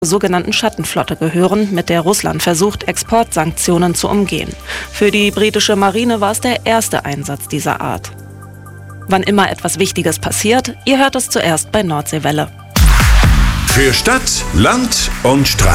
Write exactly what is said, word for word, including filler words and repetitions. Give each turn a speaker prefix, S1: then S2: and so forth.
S1: sogenannten Schattenflotte gehören, mit der Russland versucht, Exportsanktionen zu umgehen. Für die britische Marine war es der erste Einsatz dieser Art. Wann immer etwas Wichtiges passiert, ihr hört es zuerst bei Nordseewelle.
S2: Für Stadt, Land und Strand.